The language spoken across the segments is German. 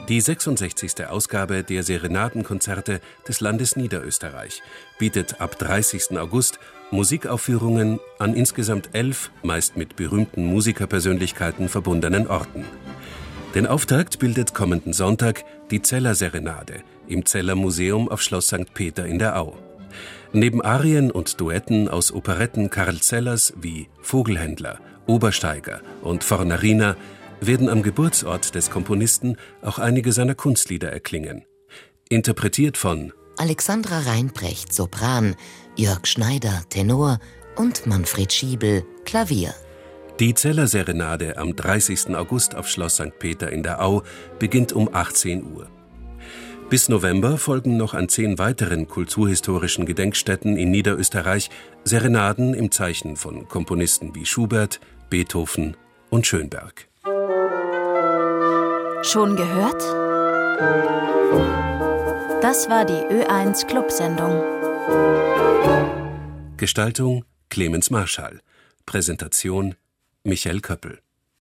Die 66. Ausgabe der Serenadenkonzerte des Landes Niederösterreich bietet ab 30. August Musikaufführungen an insgesamt 11, meist mit berühmten Musikerpersönlichkeiten verbundenen Orten. Den Auftakt bildet kommenden Sonntag die Zeller Serenade im Zeller Museum auf Schloss St. Peter in der Au. Neben Arien und Duetten aus Operetten Karl Zellers wie Vogelhändler, Obersteiger und Fornarina werden am Geburtsort des Komponisten auch einige seiner Kunstlieder erklingen. Interpretiert von Alexandra Reinprecht, Sopran, Jörg Schneider, Tenor und Manfred Schiebel, Klavier. Die Zeller Serenade am 30. August auf Schloss St. Peter in der Au beginnt um 18 Uhr. Bis November folgen noch an 10 weiteren kulturhistorischen Gedenkstätten in Niederösterreich Serenaden im Zeichen von Komponisten wie Schubert, Beethoven und Schönberg. Schon gehört? Das war die Ö1 Clubsendung. Gestaltung Clemens Marschall. Präsentation Michael Köppel.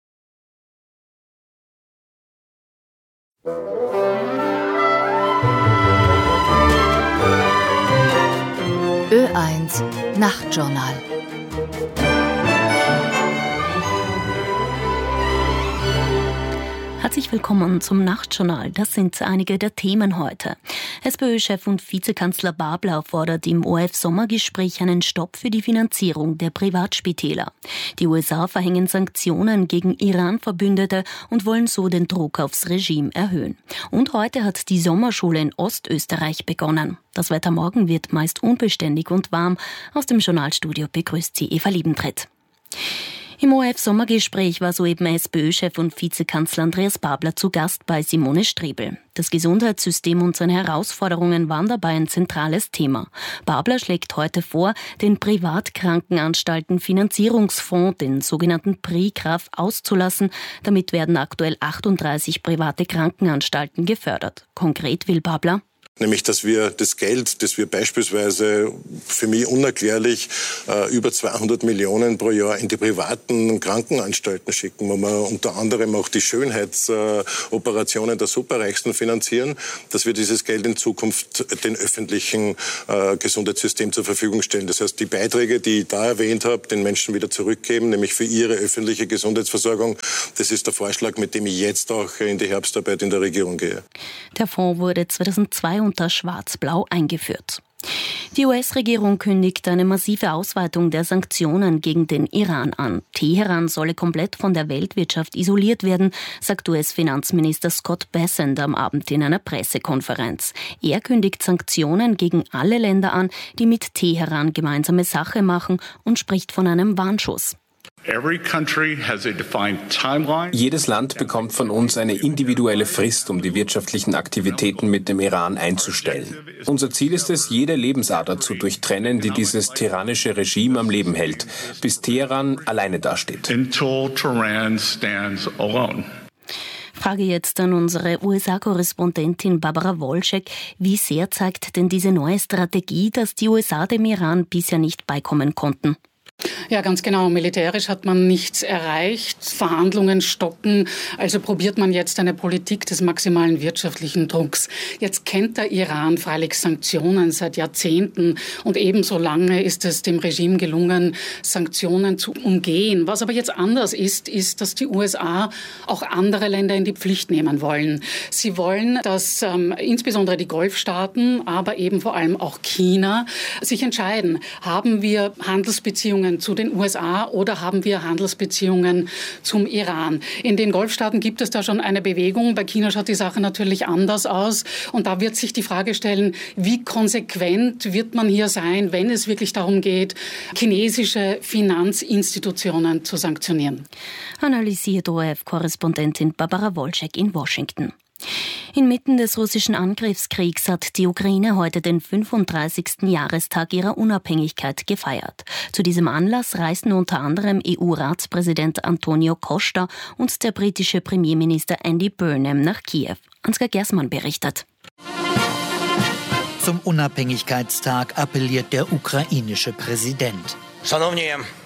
Ö1 Nachtjournal. Herzlich willkommen zum Nachtjournal. Das sind einige der Themen heute. SPÖ-Chef und Vizekanzler Babler fordert im ORF-Sommergespräch einen Stopp für die Finanzierung der Privatspitäler. Die USA verhängen Sanktionen gegen Iran-Verbündete und wollen so den Druck aufs Regime erhöhen. Und heute hat die Sommerschule in Ostösterreich begonnen. Das Wetter morgen wird meist unbeständig und warm. Aus dem Journalstudio begrüßt sie Eva Liebentritt. Im ORF-Sommergespräch war soeben SPÖ-Chef und Vizekanzler Andreas Babler zu Gast bei Simone Strebel. Das Gesundheitssystem und seine Herausforderungen waren dabei ein zentrales Thema. Babler schlägt heute vor, den Privatkrankenanstalten Finanzierungsfonds, den sogenannten PRIKRAF, auszulassen. Damit werden aktuell 38 private Krankenanstalten gefördert. Konkret will Babler: Nämlich, dass wir das Geld, das wir beispielsweise, für mich unerklärlich, über 200 Millionen pro Jahr in die privaten Krankenanstalten schicken, wo wir unter anderem auch die Schönheitsoperationen der Superreichsten finanzieren, dass wir dieses Geld in Zukunft den öffentlichen Gesundheitssystem zur Verfügung stellen. Das heißt, die Beiträge, die ich da erwähnt habe, den Menschen wieder zurückgeben, nämlich für ihre öffentliche Gesundheitsversorgung. Das ist der Vorschlag, mit dem ich jetzt auch in die Herbstarbeit in der Regierung gehe. Der Fonds wurde 2002 unter Schwarz-Blau eingeführt. Die US-Regierung kündigt eine massive Ausweitung der Sanktionen gegen den Iran an. Teheran solle komplett von der Weltwirtschaft isoliert werden, sagt US-Finanzminister Scott Bessent am Abend in einer Pressekonferenz. Er kündigt Sanktionen gegen alle Länder an, die mit Teheran gemeinsame Sache machen, und spricht von einem Warnschuss. Jedes Land bekommt von uns eine individuelle Frist, um die wirtschaftlichen Aktivitäten mit dem Iran einzustellen. Unser Ziel ist es, jede Lebensader zu durchtrennen, die dieses tyrannische Regime am Leben hält, bis Teheran alleine dasteht. Frage jetzt an unsere USA-Korrespondentin Barbara Wolschek. Wie sehr zeigt denn diese neue Strategie, dass die USA dem Iran bisher nicht beikommen konnten? Ja, ganz genau. Militärisch hat man nichts erreicht. Verhandlungen stocken. Also probiert man jetzt eine Politik des maximalen wirtschaftlichen Drucks. Jetzt kennt der Iran freilich Sanktionen seit Jahrzehnten. Und ebenso lange ist es dem Regime gelungen, Sanktionen zu umgehen. Was aber jetzt anders ist, dass die USA auch andere Länder in die Pflicht nehmen wollen. Sie wollen, dass insbesondere die Golfstaaten, aber eben vor allem auch China, sich entscheiden. Haben wir Handelsbeziehungen zu den USA oder haben wir Handelsbeziehungen zum Iran? In den Golfstaaten gibt es da schon eine Bewegung. Bei China schaut die Sache natürlich anders aus. Und da wird sich die Frage stellen, wie konsequent wird man hier sein, wenn es wirklich darum geht, chinesische Finanzinstitutionen zu sanktionieren? Analysiert ORF-Korrespondentin Barbara Wolschek in Washington. Inmitten des russischen Angriffskriegs hat die Ukraine heute den 35. Jahrestag ihrer Unabhängigkeit gefeiert. Zu diesem Anlass reisten unter anderem EU-Ratspräsident Antonio Costa und der britische Premierminister Andy Burnham nach Kiew. Ansgar Gersmann berichtet. Zum Unabhängigkeitstag appelliert der ukrainische Präsident.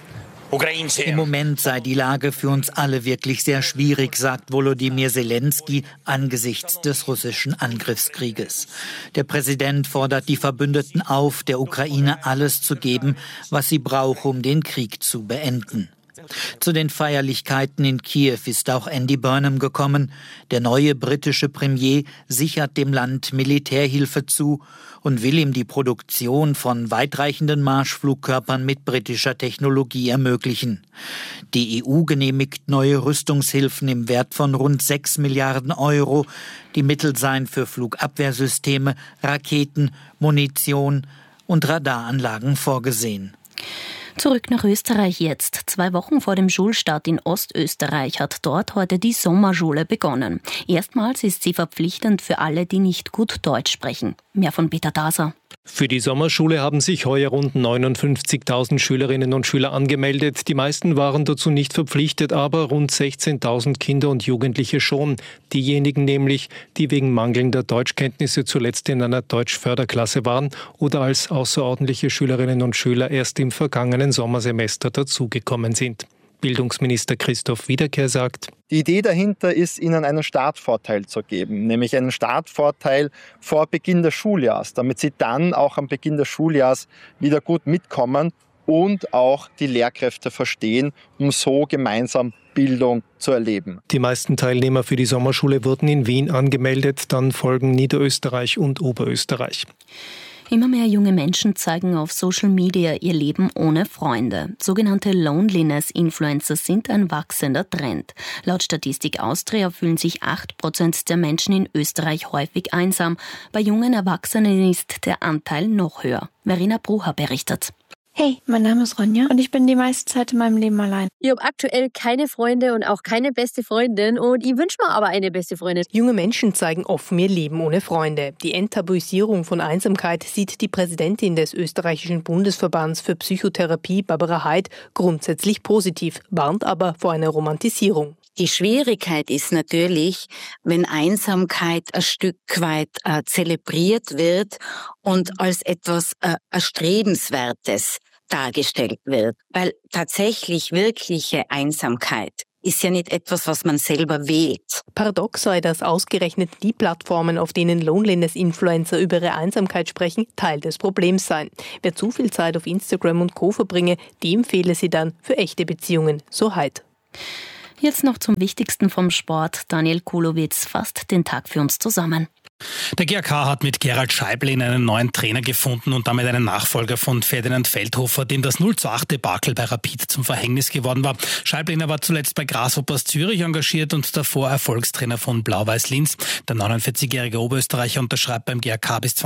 Im Moment sei die Lage für uns alle wirklich sehr schwierig, sagt Volodymyr Zelensky angesichts des russischen Angriffskrieges. Der Präsident fordert die Verbündeten auf, der Ukraine alles zu geben, was sie braucht, um den Krieg zu beenden. Zu den Feierlichkeiten in Kiew ist auch Andy Burnham gekommen. Der neue britische Premier sichert dem Land Militärhilfe zu und will ihm die Produktion von weitreichenden Marschflugkörpern mit britischer Technologie ermöglichen. Die EU genehmigt neue Rüstungshilfen im Wert von rund 6 Milliarden Euro. Die Mittel seien für Flugabwehrsysteme, Raketen, Munition und Radaranlagen vorgesehen. Zurück nach Österreich jetzt. 2 Wochen vor dem Schulstart in Ostösterreich hat dort heute die Sommerschule begonnen. Erstmals ist sie verpflichtend für alle, die nicht gut Deutsch sprechen. Mehr von Peter Daser. Für die Sommerschule haben sich heuer rund 59.000 Schülerinnen und Schüler angemeldet. Die meisten waren dazu nicht verpflichtet, aber rund 16.000 Kinder und Jugendliche schon. Diejenigen nämlich, die wegen mangelnder Deutschkenntnisse zuletzt in einer Deutschförderklasse waren oder als außerordentliche Schülerinnen und Schüler erst im vergangenen Sommersemester dazugekommen sind. Bildungsminister Christoph Wiederkehr sagt: Die Idee dahinter ist, ihnen einen Startvorteil zu geben, nämlich einen Startvorteil vor Beginn des Schuljahrs, damit sie dann auch am Beginn des Schuljahrs wieder gut mitkommen und auch die Lehrkräfte verstehen, um so gemeinsam Bildung zu erleben. Die meisten Teilnehmer für die Sommerschule wurden in Wien angemeldet, dann folgen Niederösterreich und Oberösterreich. Immer mehr junge Menschen zeigen auf Social Media ihr Leben ohne Freunde. Sogenannte Loneliness-Influencer sind ein wachsender Trend. Laut Statistik Austria fühlen sich 8% der Menschen in Österreich häufig einsam. Bei jungen Erwachsenen ist der Anteil noch höher. Verena Brucher berichtet. Hey, mein Name ist Ronja und ich bin die meiste Zeit in meinem Leben allein. Ich habe aktuell keine Freunde und auch keine beste Freundin und ich wünsche mir aber eine beste Freundin. Junge Menschen zeigen offen ihr Leben ohne Freunde. Die Enttabuisierung von Einsamkeit sieht die Präsidentin des österreichischen Bundesverbands für Psychotherapie, Barbara Heid, grundsätzlich positiv, warnt aber vor einer Romantisierung. Die Schwierigkeit ist natürlich, wenn Einsamkeit ein Stück weit zelebriert wird und als etwas Erstrebenswertes dargestellt wird. Weil tatsächlich wirkliche Einsamkeit ist ja nicht etwas, was man selber wählt. Paradox sei, dass ausgerechnet die Plattformen, auf denen Loneliness-Influencer über ihre Einsamkeit sprechen, Teil des Problems seien. Wer zu viel Zeit auf Instagram und Co. verbringe, dem fehle sie dann für echte Beziehungen, so Heid. Jetzt noch zum Wichtigsten vom Sport. Daniel Kulowitz fasst den Tag für uns zusammen. Der GAK hat mit Gerald Scheiblin einen neuen Trainer gefunden und damit einen Nachfolger von Ferdinand Feldhofer, dem das 0:8-Debakel bei Rapid zum Verhängnis geworden war. Scheiblin war zuletzt bei Grasshoppers Zürich engagiert und davor Erfolgstrainer von Blau-Weiß Linz. Der 49-jährige Oberösterreicher unterschreibt beim GAK bis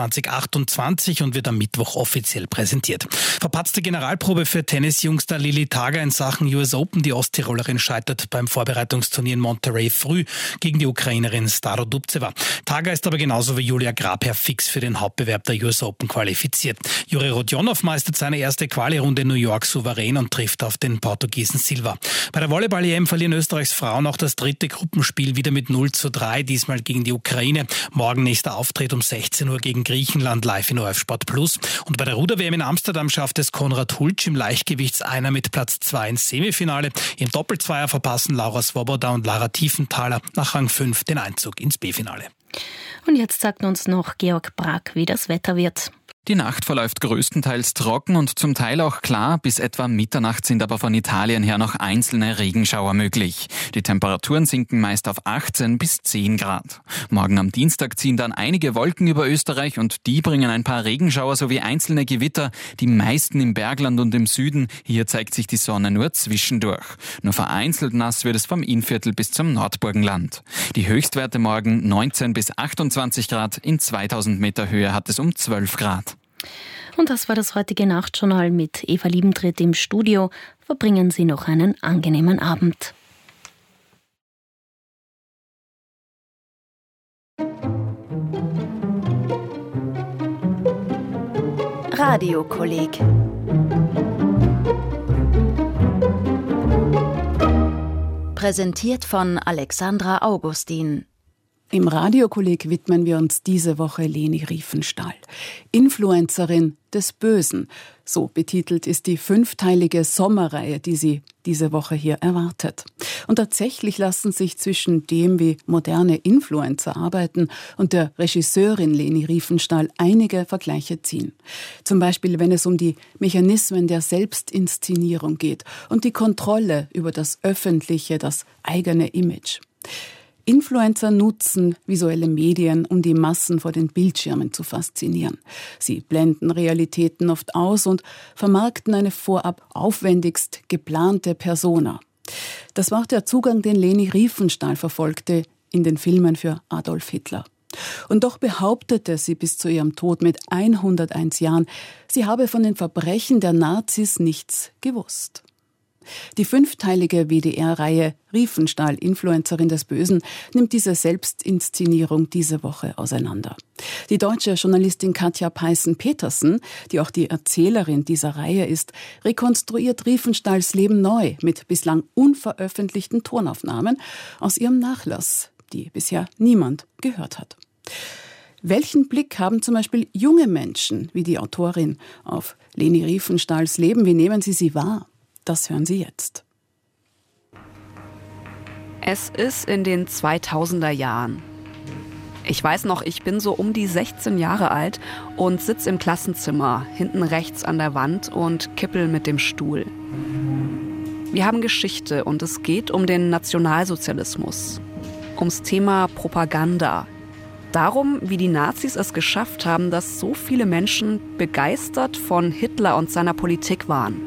2028 und wird am Mittwoch offiziell präsentiert. Verpatzte Generalprobe für Tennis-Jungster Lili Tager in Sachen US Open. Die Osttirolerin scheitert beim Vorbereitungsturnier in Monterrey früh gegen die Ukrainerin Starodubtseva. Tager ist aber genauso wie Julia Grabherr fix für den Hauptbewerb der US Open qualifiziert. Juri Rodionov meistert seine erste Quali-Runde in New York souverän und trifft auf den Portugiesen Silva. Bei der Volleyball-EM verlieren Österreichs Frauen auch das 3. Gruppenspiel wieder mit 0:3, diesmal gegen die Ukraine. Morgen nächster Auftritt um 16 Uhr gegen Griechenland, live in ORF Sport Plus. Und bei der Ruder-WM in Amsterdam schafft es Konrad Hulc im Leichtgewichtseiner mit Platz 2 ins Semifinale. Im Doppelzweier verpassen Laura Svoboda und Lara Tiefenthaler nach Rang 5 den Einzug ins B-Finale. Und jetzt sagt uns noch Georg Brack, wie das Wetter wird. Die Nacht verläuft größtenteils trocken und zum Teil auch klar. Bis etwa Mitternacht sind aber von Italien her noch einzelne Regenschauer möglich. Die Temperaturen sinken meist auf 18 bis 10 Grad. Morgen am Dienstag ziehen dann einige Wolken über Österreich und die bringen ein paar Regenschauer sowie einzelne Gewitter, die meisten im Bergland und im Süden. Hier zeigt sich die Sonne nur zwischendurch. Nur vereinzelt nass wird es vom Innviertel bis zum Nordburgenland. Die Höchstwerte morgen 19 bis 28 Grad. In 2000 Meter Höhe hat es um 12 Grad. Und das war das heutige Nachtjournal mit Eva Liebentritt im Studio. Verbringen Sie noch einen angenehmen Abend. Radiokolleg. Präsentiert von Alexandra Augustin. Im Radiokolleg widmen wir uns diese Woche Leni Riefenstahl, Influencerin des Bösen. So betitelt ist die 5-teilige Sommerreihe, die Sie diese Woche hier erwartet. Und tatsächlich lassen sich zwischen dem, wie moderne Influencer arbeiten, und der Regisseurin Leni Riefenstahl einige Vergleiche ziehen. Zum Beispiel, wenn es um die Mechanismen der Selbstinszenierung geht und die Kontrolle über das öffentliche, das eigene Image. Influencer nutzen visuelle Medien, um die Massen vor den Bildschirmen zu faszinieren. Sie blenden Realitäten oft aus und vermarkten eine vorab aufwendigst geplante Persona. Das war auch der Zugang, den Leni Riefenstahl verfolgte in den Filmen für Adolf Hitler. Und doch behauptete sie bis zu ihrem Tod mit 101 Jahren, sie habe von den Verbrechen der Nazis nichts gewusst. Die 5-teilige WDR-Reihe Riefenstahl, Influencerin des Bösen, nimmt diese Selbstinszenierung diese Woche auseinander. Die deutsche Journalistin Katja Peißen-Petersen, die auch die Erzählerin dieser Reihe ist, rekonstruiert Riefenstahls Leben neu mit bislang unveröffentlichten Tonaufnahmen aus ihrem Nachlass, die bisher niemand gehört hat. Welchen Blick haben zum Beispiel junge Menschen, wie die Autorin, auf Leni Riefenstahls Leben? Wie nehmen sie wahr? Das hören Sie jetzt. Es ist in den 2000er Jahren. Ich weiß noch, ich bin so um die 16 Jahre alt und sitze im Klassenzimmer, hinten rechts an der Wand und kippel mit dem Stuhl. Wir haben Geschichte und es geht um den Nationalsozialismus, ums Thema Propaganda. Darum, wie die Nazis es geschafft haben, dass so viele Menschen begeistert von Hitler und seiner Politik waren.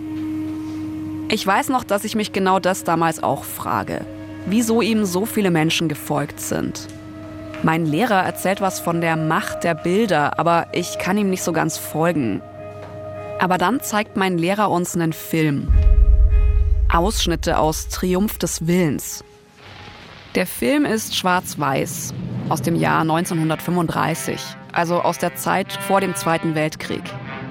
Ich weiß noch, dass ich mich genau das damals auch frage, wieso ihm so viele Menschen gefolgt sind. Mein Lehrer erzählt was von der Macht der Bilder, aber ich kann ihm nicht so ganz folgen. Aber dann zeigt mein Lehrer uns einen Film. Ausschnitte aus Triumph des Willens. Der Film ist schwarz-weiß, aus dem Jahr 1935, also aus der Zeit vor dem Zweiten Weltkrieg.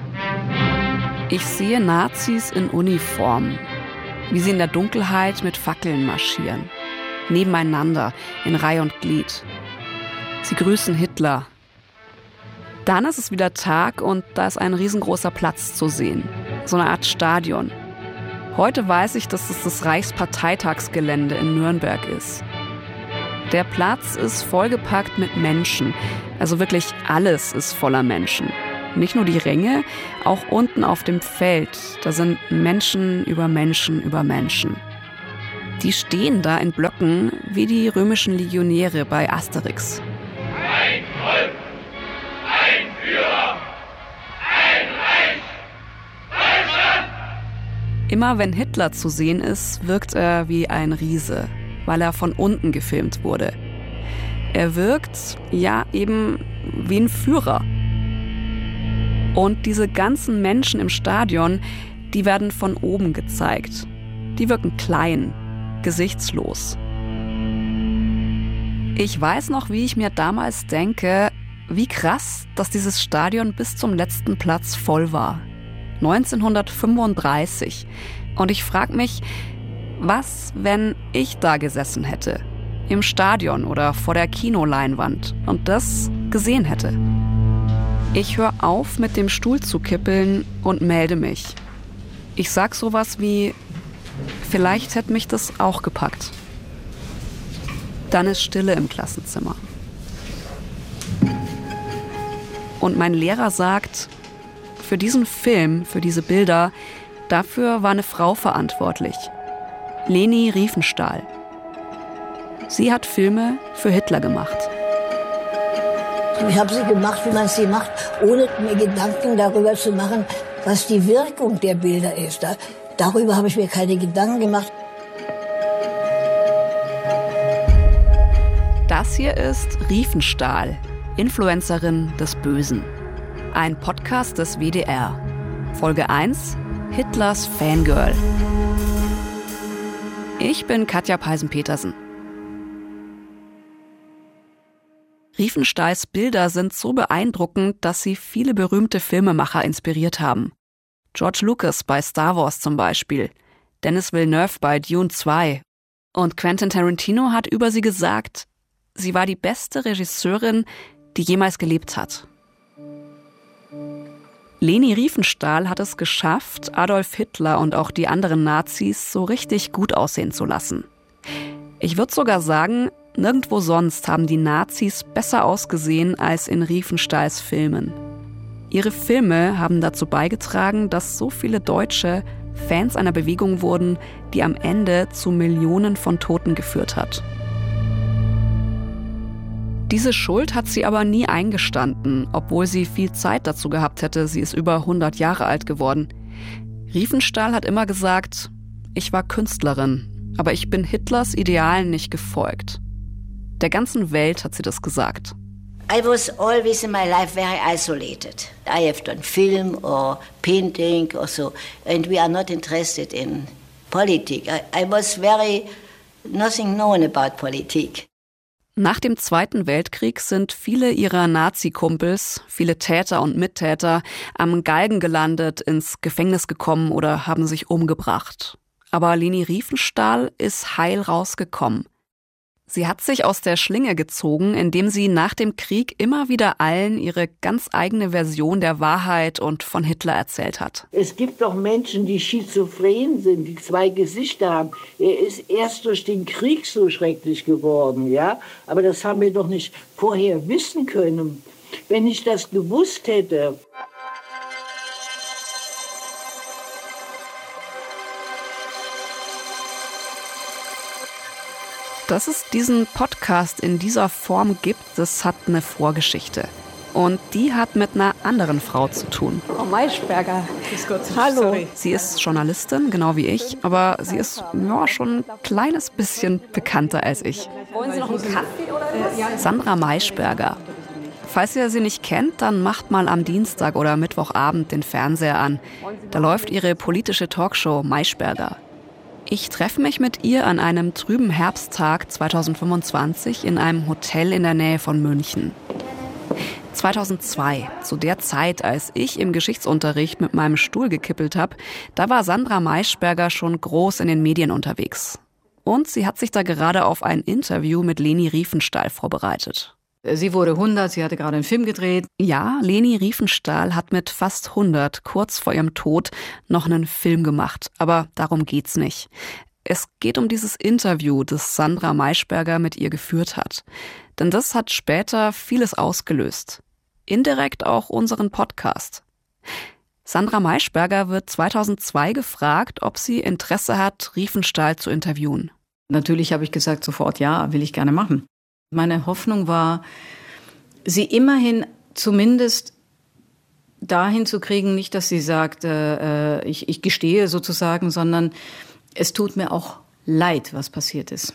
Ich sehe Nazis in Uniform, wie sie in der Dunkelheit mit Fackeln marschieren. Nebeneinander, in Reihe und Glied. Sie grüßen Hitler. Dann ist es wieder Tag und da ist ein riesengroßer Platz zu sehen. So eine Art Stadion. Heute weiß ich, dass es das Reichsparteitagsgelände in Nürnberg ist. Der Platz ist vollgepackt mit Menschen. Also wirklich alles ist voller Menschen. Nicht nur die Ränge, auch unten auf dem Feld. Da sind Menschen über Menschen über Menschen. Die stehen da in Blöcken wie die römischen Legionäre bei Asterix. Ein Volk, ein Führer, ein Reich, Deutschland! Immer wenn Hitler zu sehen ist, wirkt er wie ein Riese, weil er von unten gefilmt wurde. Er wirkt, ja, eben wie ein Führer. Und diese ganzen Menschen im Stadion, die werden von oben gezeigt. Die wirken klein, gesichtslos. Ich weiß noch, wie ich mir damals denke, wie krass, dass dieses Stadion bis zum letzten Platz voll war. 1935. Und ich frage mich, was, wenn ich da gesessen hätte? Im Stadion oder vor der Kinoleinwand und das gesehen hätte? Ich höre auf, mit dem Stuhl zu kippeln und melde mich. Ich sag sowas wie, vielleicht hätte mich das auch gepackt. Dann ist Stille im Klassenzimmer. Und mein Lehrer sagt, für diesen Film, für diese Bilder, dafür war eine Frau verantwortlich. Leni Riefenstahl. Sie hat Filme für Hitler gemacht. Ich habe sie gemacht, wie man sie macht, ohne mir Gedanken darüber zu machen, was die Wirkung der Bilder ist. Darüber habe ich mir keine Gedanken gemacht. Das hier ist Riefenstahl, Influencerin des Bösen. Ein Podcast des WDR. Folge 1, Hitlers Fangirl. Ich bin Katja Peißen-Petersen. Riefenstahls Bilder sind so beeindruckend, dass sie viele berühmte Filmemacher inspiriert haben. George Lucas bei Star Wars zum Beispiel, Denis Villeneuve bei Dune 2. Und Quentin Tarantino hat über sie gesagt, sie war die beste Regisseurin, die jemals gelebt hat. Leni Riefenstahl hat es geschafft, Adolf Hitler und auch die anderen Nazis so richtig gut aussehen zu lassen. Ich würde sogar sagen, nirgendwo sonst haben die Nazis besser ausgesehen als in Riefenstahls Filmen. Ihre Filme haben dazu beigetragen, dass so viele Deutsche Fans einer Bewegung wurden, die am Ende zu Millionen von Toten geführt hat. Diese Schuld hat sie aber nie eingestanden, obwohl sie viel Zeit dazu gehabt hätte. Sie ist über 100 Jahre alt geworden. Riefenstahl hat immer gesagt, ich war Künstlerin, aber ich bin Hitlers Idealen nicht gefolgt. Der ganzen Welt hat sie das gesagt. I was always in my life very isolated. I have done film or painting or so, and we are not interested in politics. I was very nothing known about politics. Nach dem Zweiten Weltkrieg sind viele ihrer Nazi-Kumpels, viele Täter und Mittäter, am Galgen gelandet, ins Gefängnis gekommen oder haben sich umgebracht. Aber Leni Riefenstahl ist heil rausgekommen. Sie hat sich aus der Schlinge gezogen, indem sie nach dem Krieg immer wieder allen ihre ganz eigene Version der Wahrheit und von Hitler erzählt hat. Es gibt doch Menschen, die schizophren sind, die zwei Gesichter haben. Er ist erst durch den Krieg so schrecklich geworden, ja? Aber das haben wir doch nicht vorher wissen können. Wenn ich das gewusst hätte. Dass es diesen Podcast in dieser Form gibt, das hat eine Vorgeschichte. Und die hat mit einer anderen Frau zu tun. Frau Maischberger. Grüß Gott. Hallo. Sorry. Sie ist Journalistin, genau wie ich, aber sie ist schon ein kleines bisschen bekannter als ich. Wollen Sie noch einen Kaffee oder was? Sandra Maischberger. Falls ihr sie nicht kennt, dann macht mal am Dienstag oder Mittwochabend den Fernseher an. Da läuft ihre politische Talkshow Maischberger. Ich treffe mich mit ihr an einem trüben Herbsttag 2025 in einem Hotel in der Nähe von München. 2002, zu der Zeit, als ich im Geschichtsunterricht mit meinem Stuhl gekippelt habe, da war Sandra Maischberger schon groß in den Medien unterwegs. Und sie hat sich da gerade auf ein Interview mit Leni Riefenstahl vorbereitet. Sie wurde 100, sie hatte gerade einen Film gedreht. Ja, Leni Riefenstahl hat mit fast 100, kurz vor ihrem Tod, noch einen Film gemacht. Aber darum geht's nicht. Es geht um dieses Interview, das Sandra Maischberger mit ihr geführt hat. Denn das hat später vieles ausgelöst. Indirekt auch unseren Podcast. Sandra Maischberger wird 2002 gefragt, ob sie Interesse hat, Riefenstahl zu interviewen. Natürlich habe ich gesagt, sofort ja, will ich gerne machen. Meine Hoffnung war, sie immerhin zumindest dahin zu kriegen, nicht, dass sie sagt, ich gestehe sozusagen, sondern es tut mir auch leid, was passiert ist.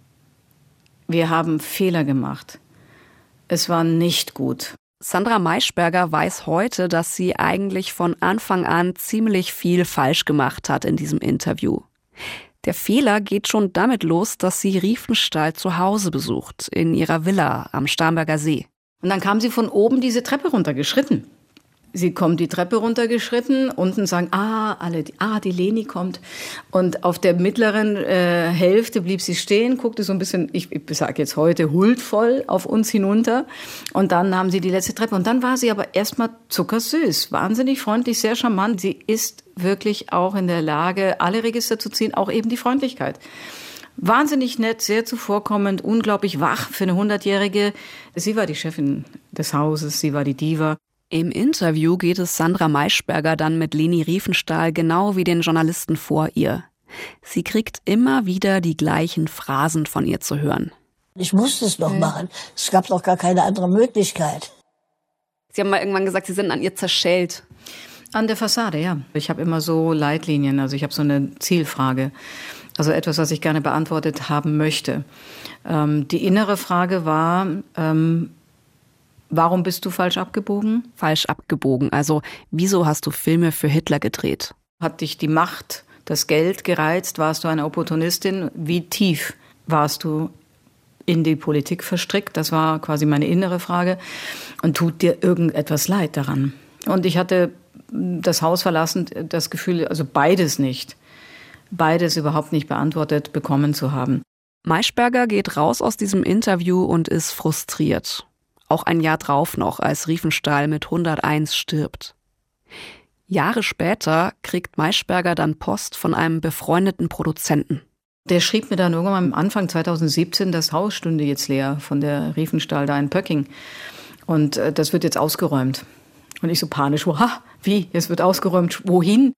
Wir haben Fehler gemacht. Es war nicht gut. Sandra Maischberger weiß heute, dass sie eigentlich von Anfang an ziemlich viel falsch gemacht hat in diesem Interview. Der Fehler geht schon damit los, dass sie Riefenstahl zu Hause besucht, in ihrer Villa am Starnberger See. Und dann kam sie von oben diese Treppe runtergeschritten. Sie kommt die Treppe runtergeschritten, unten sagen, die Leni kommt. Und auf der mittleren Hälfte blieb sie stehen, guckte so ein bisschen, ich sage jetzt heute, huldvoll auf uns hinunter. Und dann nahm sie die letzte Treppe. Und dann war sie aber erstmal zuckersüß, wahnsinnig freundlich, sehr charmant. Sie ist wirklich auch in der Lage, alle Register zu ziehen, auch eben die Freundlichkeit. Wahnsinnig nett, sehr zuvorkommend, unglaublich wach für eine 100-Jährige. Sie war die Chefin des Hauses, sie war die Diva. Im Interview geht es Sandra Maischberger dann mit Leni Riefenstahl genau wie den Journalisten vor ihr. Sie kriegt immer wieder die gleichen Phrasen von ihr zu hören. Ich musste es doch machen. Es gab doch gar keine andere Möglichkeit. Sie haben mal irgendwann gesagt, Sie sind an ihr zerschellt. An der Fassade, ja. Ich habe immer so Leitlinien, also ich habe so eine Zielfrage. Also etwas, was ich gerne beantwortet haben möchte. Die innere Frage war, warum bist du falsch abgebogen? Falsch abgebogen. Also, wieso hast du Filme für Hitler gedreht? Hat dich die Macht, das Geld gereizt? Warst du eine Opportunistin? Wie tief warst du in die Politik verstrickt? Das war quasi meine innere Frage. Und tut dir irgendetwas leid daran? Und ich hatte das Haus verlassen, das Gefühl, also beides nicht. Beides überhaupt nicht beantwortet bekommen zu haben. Maischberger geht raus aus diesem Interview und ist frustriert. Auch ein Jahr drauf noch, als Riefenstahl mit 101 stirbt. Jahre später kriegt Maischberger dann Post von einem befreundeten Produzenten. Der schrieb mir dann irgendwann am Anfang 2017, das Haus stünde jetzt leer von der Riefenstahl da in Pöcking. Und das wird jetzt ausgeräumt. Und ich so panisch, wie? Es wird ausgeräumt, wohin?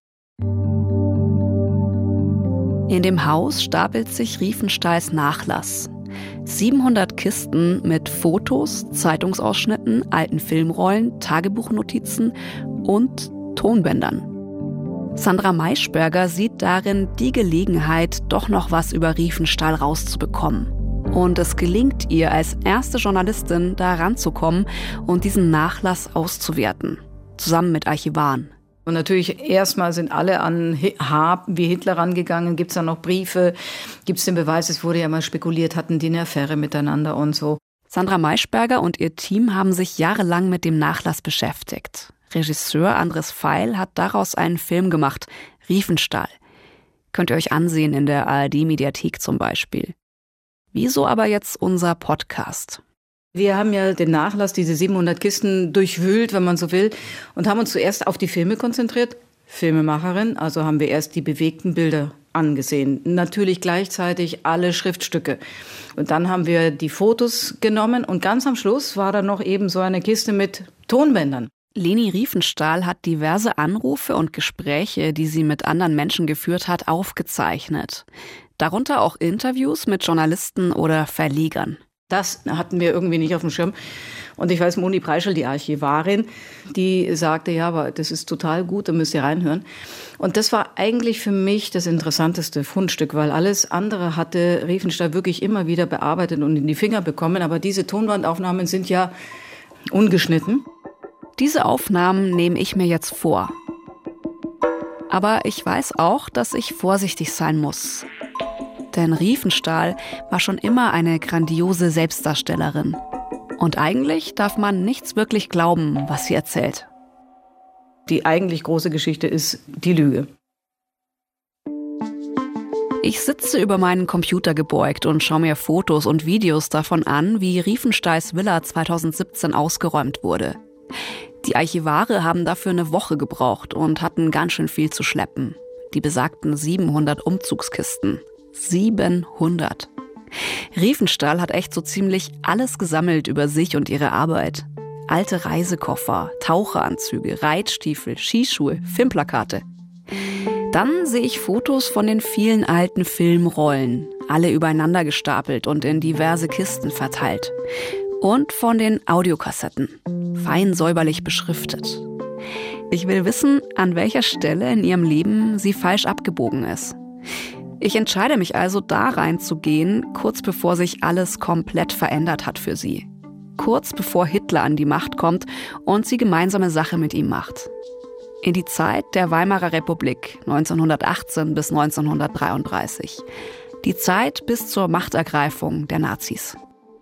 In dem Haus stapelt sich Riefenstahls Nachlass. 700 Kisten mit Fotos, Zeitungsausschnitten, alten Filmrollen, Tagebuchnotizen und Tonbändern. Sandra Maischberger sieht darin die Gelegenheit, doch noch was über Riefenstahl rauszubekommen. Und es gelingt ihr, als erste Journalistin da ranzukommen und diesen Nachlass auszuwerten, zusammen mit Archivaren. Und natürlich erstmal sind alle an H wie Hitler rangegangen. Gibt es da noch Briefe? Gibt es den Beweis? Es wurde ja mal spekuliert, hatten die eine Affäre miteinander und so. Sandra Maischberger und ihr Team haben sich jahrelang mit dem Nachlass beschäftigt. Regisseur Andres Feil hat daraus einen Film gemacht, Riefenstahl. Könnt ihr euch ansehen in der ARD-Mediathek zum Beispiel. Wieso aber jetzt unser Podcast? Wir haben ja den Nachlass, diese 700 Kisten durchwühlt, wenn man so will, und haben uns zuerst auf die Filme konzentriert. Filmemacherin, also haben wir erst die bewegten Bilder angesehen. Natürlich gleichzeitig alle Schriftstücke. Und dann haben wir die Fotos genommen und ganz am Schluss war da noch eben so eine Kiste mit Tonbändern. Leni Riefenstahl hat diverse Anrufe und Gespräche, die sie mit anderen Menschen geführt hat, aufgezeichnet. Darunter auch Interviews mit Journalisten oder Verlegern. Das hatten wir irgendwie nicht auf dem Schirm. Und ich weiß, Moni Preischel, die Archivarin, die sagte, ja, aber das ist total gut, da müsst ihr reinhören. Und das war eigentlich für mich das interessanteste Fundstück, weil alles andere hatte Riefenstahl wirklich immer wieder bearbeitet und in die Finger bekommen. Aber diese Tonbandaufnahmen sind ja ungeschnitten. Diese Aufnahmen nehme ich mir jetzt vor. Aber ich weiß auch, dass ich vorsichtig sein muss. Denn Riefenstahl war schon immer eine grandiose Selbstdarstellerin. Und eigentlich darf man nichts wirklich glauben, was sie erzählt. Die eigentlich große Geschichte ist die Lüge. Ich sitze über meinen Computer gebeugt und schaue mir Fotos und Videos davon an, wie Riefenstahls Villa 2017 ausgeräumt wurde. Die Archivare haben dafür eine Woche gebraucht und hatten ganz schön viel zu schleppen. Die besagten 700 Umzugskisten. 700. Riefenstahl hat echt so ziemlich alles gesammelt über sich und ihre Arbeit. Alte Reisekoffer, Taucheranzüge, Reitstiefel, Skischuhe, Filmplakate. Dann sehe ich Fotos von den vielen alten Filmrollen, alle übereinander gestapelt und in diverse Kisten verteilt. Und von den Audiokassetten, fein säuberlich beschriftet. Ich will wissen, an welcher Stelle in ihrem Leben sie falsch abgebogen ist. Ich entscheide mich also, da reinzugehen, kurz bevor sich alles komplett verändert hat für sie. Kurz bevor Hitler an die Macht kommt und sie gemeinsame Sache mit ihm macht. In die Zeit der Weimarer Republik, 1918 bis 1933. Die Zeit bis zur Machtergreifung der Nazis.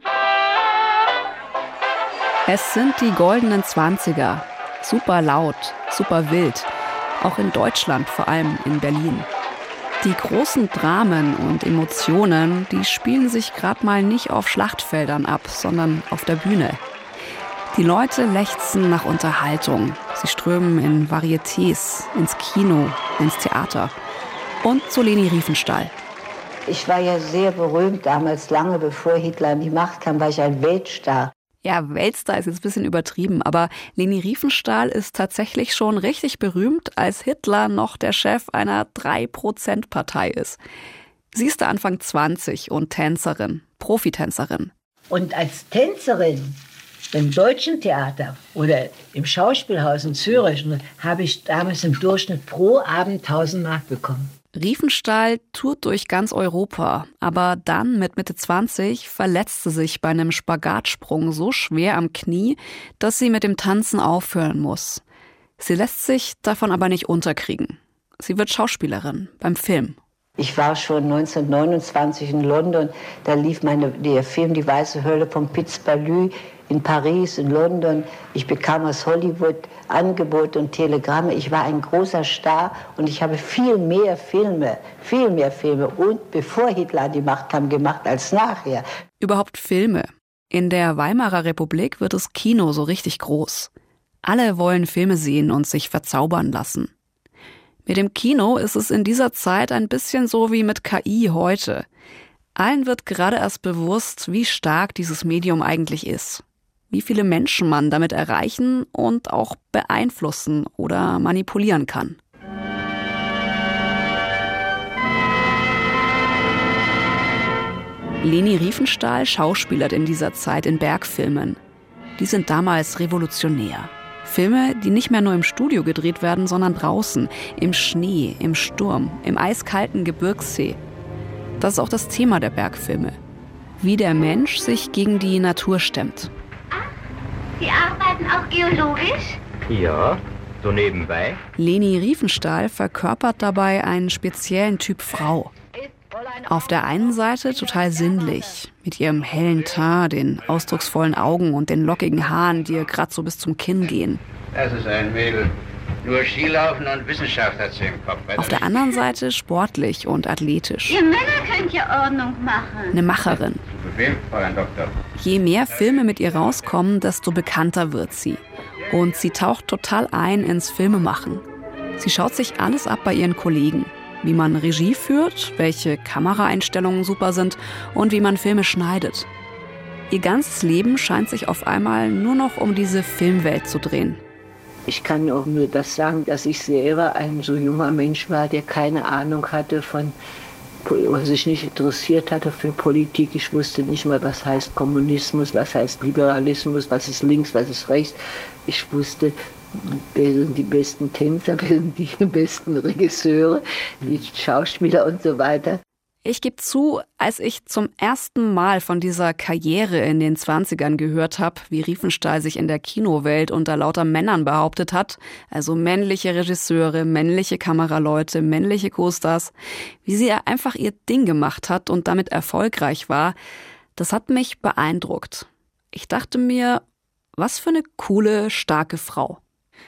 Es sind die goldenen 20er. Super laut, super wild. Auch in Deutschland, vor allem in Berlin. Die großen Dramen und Emotionen, die spielen sich gerade mal nicht auf Schlachtfeldern ab, sondern auf der Bühne. Die Leute lechzen nach Unterhaltung. Sie strömen in Varietés, ins Kino, ins Theater. Und zu Leni Riefenstahl. Ich war ja sehr berühmt damals, lange bevor Hitler an die Macht kam, war ich ein Weltstar. Ja, Weltstar ist jetzt ein bisschen übertrieben, aber Leni Riefenstahl ist tatsächlich schon richtig berühmt, als Hitler noch der Chef einer 3%-Partei ist. Sie ist da Anfang 20 und Tänzerin, Profitänzerin. Und als Tänzerin im Deutschen Theater oder im Schauspielhaus in Zürich habe ich damals im Durchschnitt pro Abend 1000 Mark bekommen. Riefenstahl tourt durch ganz Europa, aber dann mit Mitte 20 verletzt sie sich bei einem Spagatsprung so schwer am Knie, dass sie mit dem Tanzen aufhören muss. Sie lässt sich davon aber nicht unterkriegen. Sie wird Schauspielerin beim Film. Ich war schon 1929 in London, da lief der Film Die Weiße Hölle von Piz Balü in Paris, in London. Ich bekam aus Hollywood Angebote und Telegramme. Ich war ein großer Star und ich habe viel mehr Filme und bevor Hitler an die Macht kam, gemacht als nachher. Überhaupt Filme. In der Weimarer Republik wird das Kino so richtig groß. Alle wollen Filme sehen und sich verzaubern lassen. Mit dem Kino ist es in dieser Zeit ein bisschen so wie mit KI heute. Allen wird gerade erst bewusst, wie stark dieses Medium eigentlich ist. Wie viele Menschen man damit erreichen und auch beeinflussen oder manipulieren kann. Leni Riefenstahl schauspielert in dieser Zeit in Bergfilmen. Die sind damals revolutionär. Filme, die nicht mehr nur im Studio gedreht werden, sondern draußen, im Schnee, im Sturm, im eiskalten Gebirgssee. Das ist auch das Thema der Bergfilme. Wie der Mensch sich gegen die Natur stemmt. Sie arbeiten auch geologisch? Ja, so nebenbei. Leni Riefenstahl verkörpert dabei einen speziellen Typ Frau. Auf der einen Seite total sinnlich, mit ihrem hellen Teint, den ausdrucksvollen Augen und den lockigen Haaren, die ihr gerade so bis zum Kinn gehen. Das ist ein Mädel. Nur Skilaufen und Wissenschaft hat sie im Kopf. Auf der anderen Seite sportlich und athletisch. Ihr Männer könnt ja Ordnung machen. Eine Macherin. Befehl, Fräulein Doktor. Je mehr Filme mit ihr rauskommen, desto bekannter wird sie. Und sie taucht total ein ins Filmemachen. Sie schaut sich alles ab bei ihren Kollegen. Wie man Regie führt, welche Kameraeinstellungen super sind und wie man Filme schneidet. Ihr ganzes Leben scheint sich auf einmal nur noch um diese Filmwelt zu drehen. Ich kann auch nur das sagen, dass ich selber ein so junger Mensch war, der keine Ahnung hatte von, was sich nicht interessiert hatte für Politik. Ich wusste nicht mal, was heißt Kommunismus, was heißt Liberalismus, was ist links, was ist rechts. Ich wusste, wer sind die besten Tänzer, wer sind die besten Regisseure, die Schauspieler und so weiter. Ich gebe zu, als ich zum ersten Mal von dieser Karriere in den 20ern gehört habe, wie Riefenstahl sich in der Kinowelt unter lauter Männern behauptet hat, also männliche Regisseure, männliche Kameraleute, männliche Co-Stars, wie sie einfach ihr Ding gemacht hat und damit erfolgreich war, das hat mich beeindruckt. Ich dachte mir, was für eine coole, starke Frau.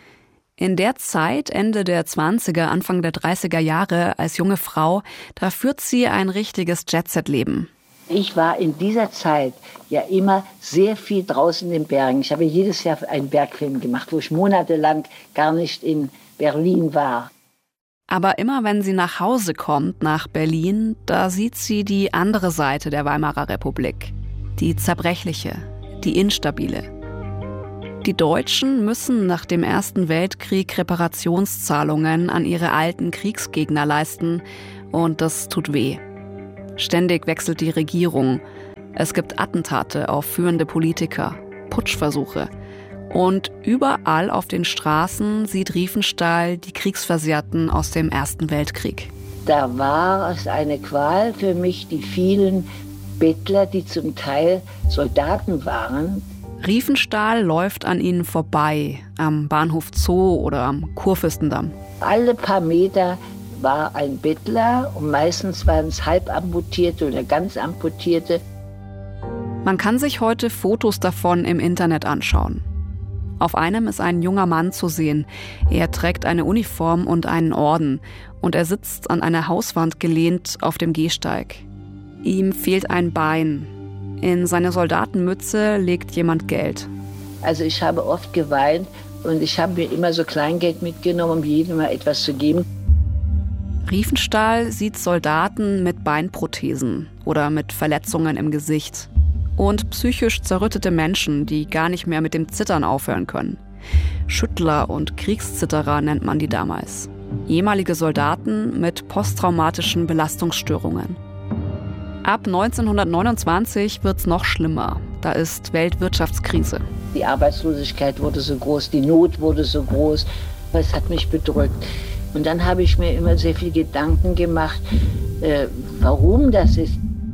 In der Zeit, Ende der 20er, Anfang der 30er Jahre, als junge Frau, da führt sie ein richtiges Jet-Set-Leben. Ich war in dieser Zeit ja immer sehr viel draußen in den Bergen. Ich habe jedes Jahr einen Bergfilm gemacht, wo ich monatelang gar nicht in Berlin war. Aber immer wenn sie nach Hause kommt, nach Berlin, da sieht sie die andere Seite der Weimarer Republik. Die zerbrechliche, die instabile. Die Deutschen müssen nach dem Ersten Weltkrieg Reparationszahlungen an ihre alten Kriegsgegner leisten und das tut weh. Ständig wechselt die Regierung. Es gibt Attentate auf führende Politiker, Putschversuche. Und überall auf den Straßen sieht Riefenstahl die Kriegsversehrten aus dem Ersten Weltkrieg. Da war es eine Qual für mich, die vielen Bettler, die zum Teil Soldaten waren. Riefenstahl läuft an ihnen vorbei, am Bahnhof Zoo oder am Kurfürstendamm. Alle paar Meter war ein Bettler und meistens waren es halbamputierte oder ganz amputierte. Man kann sich heute Fotos davon im Internet anschauen. Auf einem ist ein junger Mann zu sehen. Er trägt eine Uniform und einen Orden und er sitzt an einer Hauswand gelehnt auf dem Gehsteig. Ihm fehlt ein Bein. In seine Soldatenmütze legt jemand Geld. Also ich habe oft geweint und ich habe mir immer so Kleingeld mitgenommen, um jedem mal etwas zu geben. Riefenstahl sieht Soldaten mit Beinprothesen oder mit Verletzungen im Gesicht. Und psychisch zerrüttete Menschen, die gar nicht mehr mit dem Zittern aufhören können. Schüttler und Kriegszitterer nennt man die damals. Ehemalige Soldaten mit posttraumatischen Belastungsstörungen. Ab 1929 wird's noch schlimmer. Da ist Weltwirtschaftskrise. Die Arbeitslosigkeit wurde so groß, die Not wurde so groß. Das hat mich bedrückt. Und dann habe ich mir immer sehr viel Gedanken gemacht, warum das ist.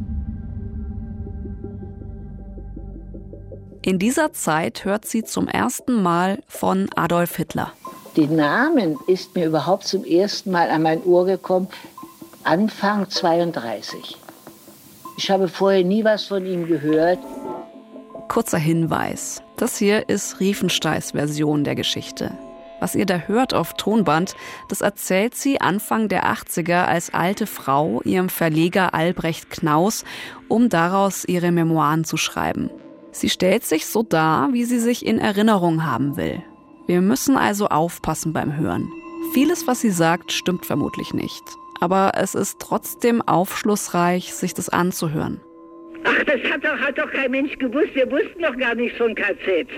In dieser Zeit hört sie zum ersten Mal von Adolf Hitler. Den Namen ist mir überhaupt zum ersten Mal an mein Ohr gekommen, Anfang 32. Ich habe vorher nie was von ihm gehört. Kurzer Hinweis. Das hier ist Riefenstahls Version der Geschichte. Was ihr da hört auf Tonband, das erzählt sie Anfang der 80er als alte Frau ihrem Verleger Albrecht Knaus, um daraus ihre Memoiren zu schreiben. Sie stellt sich so dar, wie sie sich in Erinnerung haben will. Wir müssen also aufpassen beim Hören. Vieles, was sie sagt, stimmt vermutlich nicht. Aber es ist trotzdem aufschlussreich, sich das anzuhören. Ach, das hat doch kein Mensch gewusst. Wir wussten doch gar nichts von KZs.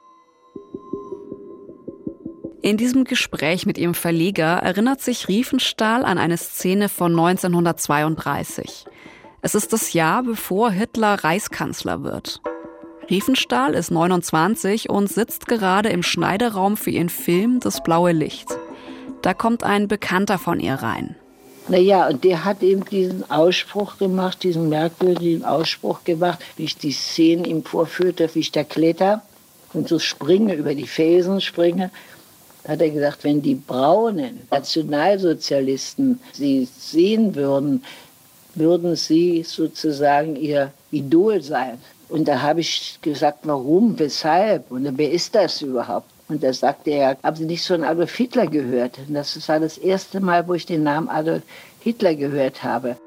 In diesem Gespräch mit ihrem Verleger erinnert sich Riefenstahl an eine Szene von 1932. Es ist das Jahr, bevor Hitler Reichskanzler wird. Riefenstahl ist 29 und sitzt gerade im Schneideraum für ihren Film Das blaue Licht. Da kommt ein Bekannter von ihr rein. Naja, und der hat eben diesen Ausspruch gemacht, diesen merkwürdigen Ausspruch gemacht, wie ich die Szenen ihm vorführte, wie ich da kletter und so springe, über die Felsen springe. Da hat er gesagt, wenn die braunen Nationalsozialisten sie sehen würden, würden sie sozusagen ihr Idol sein. Und da habe ich gesagt, warum, weshalb und wer ist das überhaupt? Und da sagte er, haben Sie nicht von Adolf Hitler gehört? Und das war das erste Mal, wo ich den Namen Adolf Hitler gehört habe.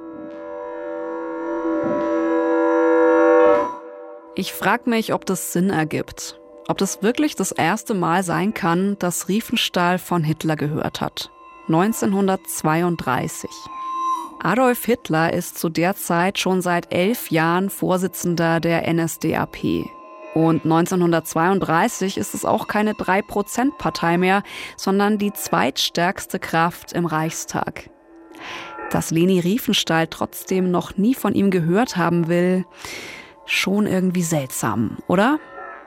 Ich frage mich, ob das Sinn ergibt. Ob das wirklich das erste Mal sein kann, dass Riefenstahl von Hitler gehört hat. 1932. Adolf Hitler ist zu der Zeit schon seit 11 Jahren Vorsitzender der NSDAP. Und 1932 ist es auch keine 3%-Partei mehr, sondern die zweitstärkste Kraft im Reichstag. Dass Leni Riefenstahl trotzdem noch nie von ihm gehört haben will, schon irgendwie seltsam, oder?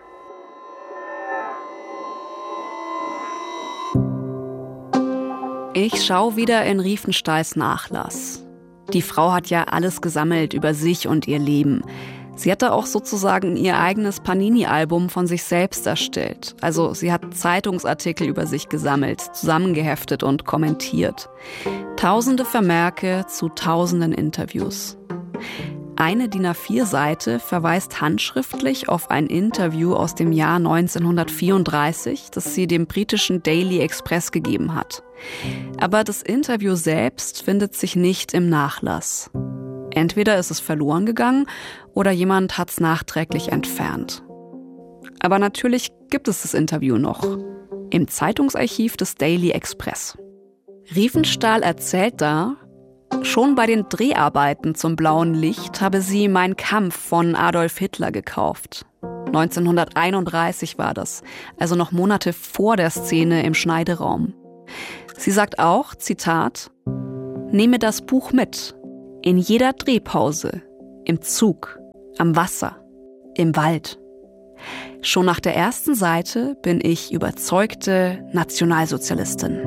Ich schaue wieder in Riefenstahls Nachlass. Die Frau hat ja alles gesammelt über sich und ihr Leben. Sie hatte auch sozusagen ihr eigenes Panini-Album von sich selbst erstellt. Also sie hat Zeitungsartikel über sich gesammelt, zusammengeheftet und kommentiert. Tausende Vermerke zu tausenden Interviews. Eine DIN A4-Seite verweist handschriftlich auf ein Interview aus dem Jahr 1934, das sie dem britischen Daily Express gegeben hat. Aber das Interview selbst findet sich nicht im Nachlass. Entweder ist es verloren gegangen oder jemand hat es nachträglich entfernt. Aber natürlich gibt es das Interview noch. Im Zeitungsarchiv des Daily Express. Riefenstahl erzählt da, schon bei den Dreharbeiten zum Blauen Licht habe sie Mein Kampf von Adolf Hitler gekauft. 1931 war das, also noch Monate vor der Szene im Schneideraum. Sie sagt auch, Zitat, nehme das Buch mit. In jeder Drehpause, im Zug, am Wasser, im Wald. Schon nach der ersten Seite bin ich überzeugte Nationalsozialistin.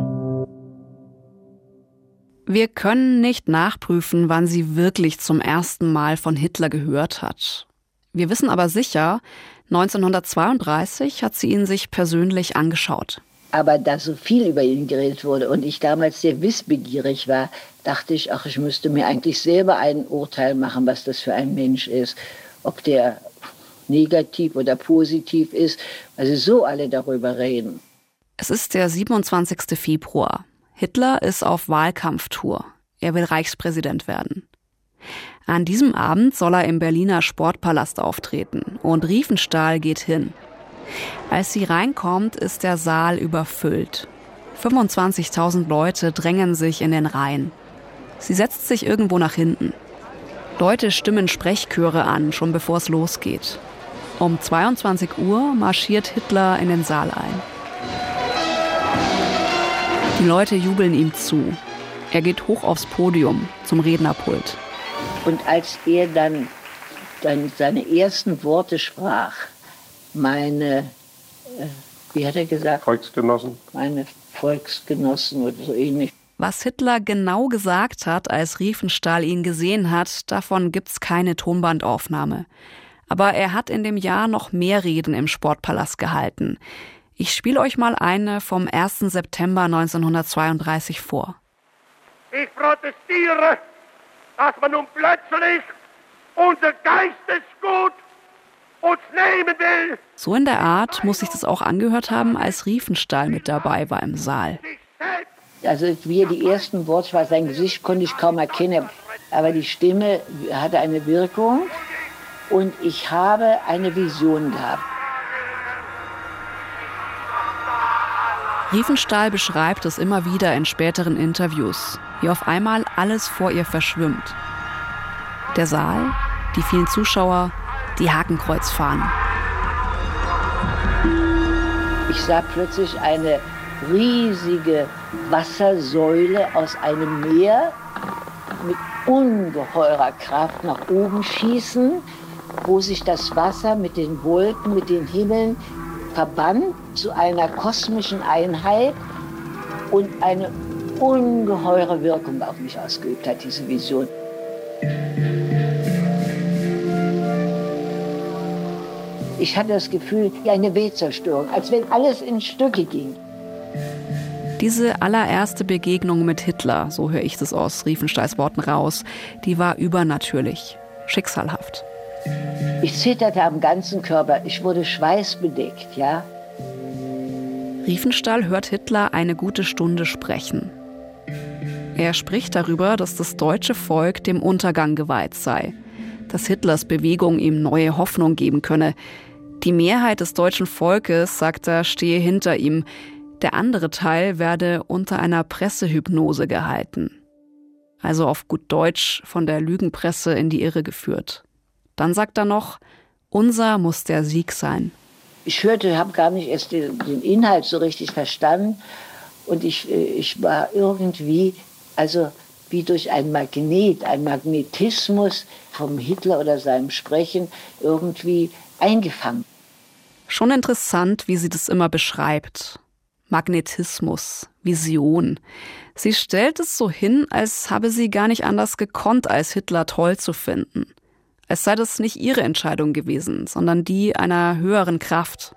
Wir können nicht nachprüfen, wann sie wirklich zum ersten Mal von Hitler gehört hat. Wir wissen aber sicher, 1932 hat sie ihn sich persönlich angeschaut. Aber da so viel über ihn geredet wurde und ich damals sehr wissbegierig war, dachte ich, ach, ich müsste mir eigentlich selber ein Urteil machen, was das für ein Mensch ist. Ob der negativ oder positiv ist, weil sie so alle darüber reden. Es ist der 27. Februar. Hitler ist auf Wahlkampftour. Er will Reichspräsident werden. An diesem Abend soll er im Berliner Sportpalast auftreten und Riefenstahl geht hin. Als sie reinkommt, ist der Saal überfüllt. 25.000 Leute drängen sich in den Reihen. Sie setzt sich irgendwo nach hinten. Leute stimmen Sprechchöre an, schon bevor es losgeht. Um 22 Uhr marschiert Hitler in den Saal ein. Die Leute jubeln ihm zu. Er geht hoch aufs Podium, zum Rednerpult. Und als er dann seine ersten Worte sprach, meine, wie hat er gesagt? Volksgenossen. Meine Volksgenossen oder so ähnlich. Was Hitler genau gesagt hat, als Riefenstahl ihn gesehen hat, davon gibt's keine Tonbandaufnahme. Aber er hat in dem Jahr noch mehr Reden im Sportpalast gehalten. Ich spiele euch mal eine vom 1. September 1932 vor. Ich protestiere, dass man nun plötzlich unser Geistesgut uns nehmen will. So in der Art muss sich das auch angehört haben, als Riefenstahl mit dabei war im Saal. Also wie die ersten Worte war, sein Gesicht konnte ich kaum erkennen, aber die Stimme hatte eine Wirkung und ich habe eine Vision gehabt. Riefenstahl beschreibt es immer wieder in späteren Interviews, wie auf einmal alles vor ihr verschwimmt. Der Saal, die vielen Zuschauer, die Hakenkreuzfahnen. Ich sah plötzlich eine riesige Wassersäule aus einem Meer mit ungeheurer Kraft nach oben schießen, wo sich das Wasser mit den Wolken, mit den Himmeln verband zu einer kosmischen Einheit und eine ungeheure Wirkung auf mich ausgeübt hat, diese Vision. Ich hatte das Gefühl, wie eine Weltzerstörung, als wenn alles in Stücke ging. Diese allererste Begegnung mit Hitler, so höre ich das aus Riefenstahls Worten raus, die war übernatürlich, schicksalhaft. Ich zitterte am ganzen Körper, ich wurde schweißbedeckt, ja. Riefenstahl hört Hitler eine gute Stunde sprechen. Er spricht darüber, dass das deutsche Volk dem Untergang geweiht sei, dass Hitlers Bewegung ihm neue Hoffnung geben könne. Die Mehrheit des deutschen Volkes, sagt er, stehe hinter ihm. Der andere Teil werde unter einer Pressehypnose gehalten. Also auf gut Deutsch von der Lügenpresse in die Irre geführt. Dann sagt er noch, unser muss der Sieg sein. Ich hörte, habe gar nicht erst den Inhalt so richtig verstanden. Und ich war irgendwie, also wie durch ein Magnetismus vom Hitler oder seinem Sprechen irgendwie eingefangen. Schon interessant, wie sie das immer beschreibt. Magnetismus, Vision. Sie stellt es so hin, als habe sie gar nicht anders gekonnt, als Hitler toll zu finden. Als sei das nicht ihre Entscheidung gewesen, sondern die einer höheren Kraft.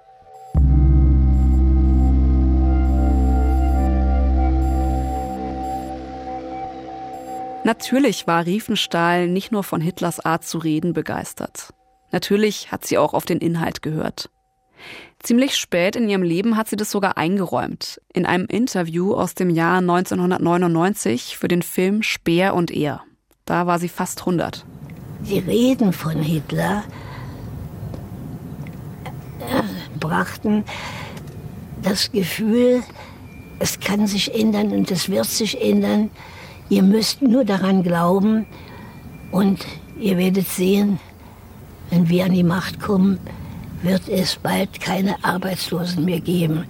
Natürlich war Riefenstahl nicht nur von Hitlers Art zu reden begeistert. Natürlich hat sie auch auf den Inhalt gehört. Ziemlich spät in ihrem Leben hat sie das sogar eingeräumt. In einem Interview aus dem Jahr 1999 für den Film Speer und Er. Da war sie fast 100. Die Reden von Hitler brachten das Gefühl, es kann sich ändern und es wird sich ändern. Ihr müsst nur daran glauben und ihr werdet sehen, wenn wir an die Macht kommen, wird es bald keine Arbeitslosen mehr geben.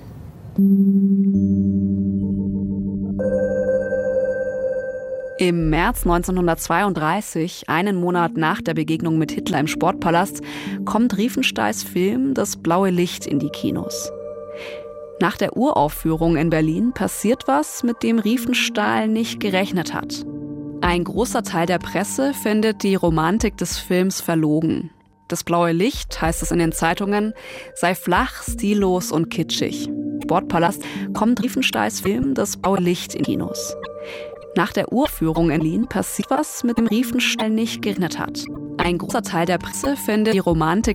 Im März 1932, einen Monat nach der Begegnung mit Hitler im Sportpalast, kommt Riefenstahls Film Das blaue Licht in die Kinos. Nach der Uraufführung in Berlin passiert was, mit dem Riefenstahl nicht gerechnet hat. Ein großer Teil der Presse findet die Romantik des Films verlogen. Das blaue Licht, heißt es in den Zeitungen, sei flach, stillos und kitschig. Im Sportpalast kommt Riefenstahls Film Das blaue Licht in Kinos. Nach der Uraufführung in Berlin passiert was, mit dem Riefenstahl nicht gerechnet hat. Ein großer Teil der Presse findet die Romantik